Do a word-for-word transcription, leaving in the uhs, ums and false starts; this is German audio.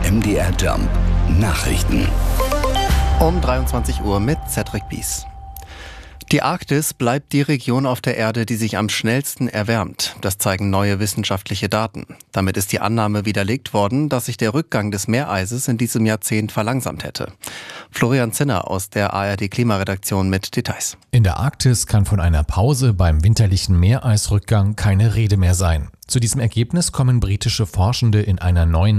M D R Jump Nachrichten. Um dreiundzwanzig Uhr mit Cedric Bies. Die Arktis bleibt die Region auf der Erde, die sich am schnellsten erwärmt. Das zeigen neue wissenschaftliche Daten. Damit ist die Annahme widerlegt worden, dass sich der Rückgang des Meereises in diesem Jahrzehnt verlangsamt hätte. Florian Zinner aus der A R D-Klimaredaktion mit Details. In der Arktis kann von einer Pause beim winterlichen Meereisrückgang keine Rede mehr sein. Zu diesem Ergebnis kommen britische Forschende in einer neuen